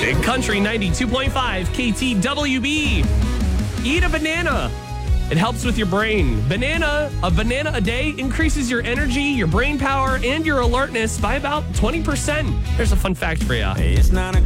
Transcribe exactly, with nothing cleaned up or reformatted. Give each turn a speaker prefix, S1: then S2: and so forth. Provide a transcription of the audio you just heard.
S1: Big Country ninety-two point five K T W B. Eat a banana. It helps with your brain. Banana, a banana a day increases your energy, your brain power, and your alertness by about twenty percent. There's a fun fact for you.
S2: It's nine o'clock.